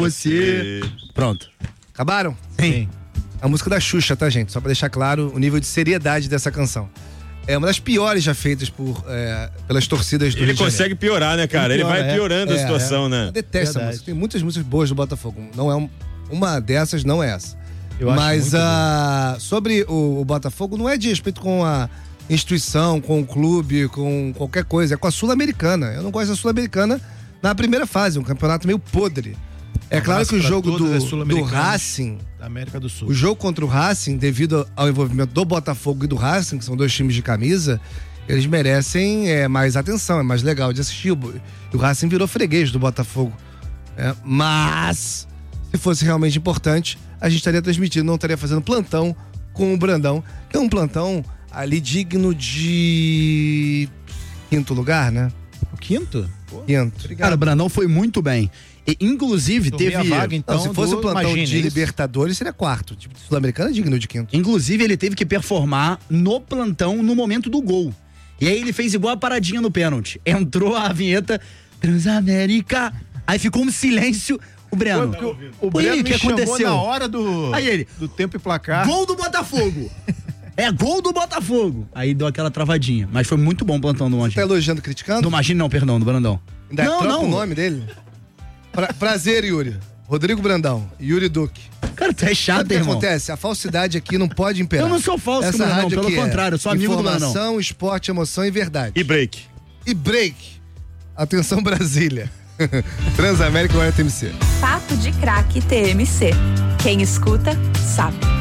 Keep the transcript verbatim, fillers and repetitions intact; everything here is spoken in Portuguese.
Você. Pronto. Acabaram? Sim. A música da Xuxa, tá, gente? Só pra deixar claro o nível de seriedade dessa canção. É uma das piores já feitas por, é, pelas torcidas do Ele Rio de consegue piorar, né, cara? Ele, piora, vai piorando é, a situação, é. né? Eu detesto essa música. Tem muitas músicas boas do Botafogo. Não é um, uma dessas, não é essa. Eu acho Mas muito a, sobre o, o Botafogo, não é de respeito com a instituição, com o clube, com qualquer coisa. É com a Sul-Americana. Eu não gosto da Sul-Americana na primeira fase. Um campeonato meio podre. É Um claro que o abraço pra jogo todas as do, do sul-americanas Racing, da América do Sul. o jogo contra o Racing, devido ao envolvimento do Botafogo e do Racing, que são dois times de camisa, eles merecem é, mais atenção, é mais legal de assistir. O, o Racing virou freguês do Botafogo. É, mas, se fosse realmente importante, a gente estaria transmitindo, não estaria fazendo plantão com o Brandão, que é um plantão ali digno de quinto lugar, né? O quinto? Quinto. Cara, o Brandão foi muito bem. E, inclusive, Tomei teve. a vaga, então, Não, se fosse do- o plantão imagine de isso. Libertadores, seria quarto. Tipo, Sul-Americana é digno de quinto. Inclusive, ele teve que performar no plantão no momento do gol. E aí ele fez igual a paradinha no pênalti. Entrou a vinheta Transamérica. Aí ficou um silêncio. O Breno. Foi porque o, o Oi, Breno o que me chamou aconteceu? na hora do, Aí ele. do tempo e placar. Gol do Botafogo. É gol do Botafogo. Aí deu aquela travadinha. Mas foi muito bom o plantão do Tá Imagine. elogiando, criticando? Do Imagine não, perdão, do Brandão. Ainda não, troca não. o nome dele? Pra- prazer, Yuri. Rodrigo Brandão. Yuri Duque. Cara, tu é Sabe chato, o que irmão. acontece? A falsidade aqui não pode imperar. Eu não sou falso, Essa Brandão, rádio pelo aqui é contrário, eu sou amigo do Brandão. Informação, esporte, emoção e verdade. E break. E break. Atenção, Brasília. Transamérica e o R T M C. Papo de Craque T M C. Quem escuta, sabe.